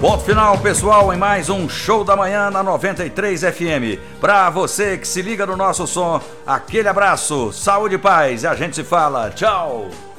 Ponto final, pessoal, em mais um Show da Manhã na 93 FM. Pra você que se liga no nosso som, aquele abraço, saúde e paz, e a gente se fala. Tchau!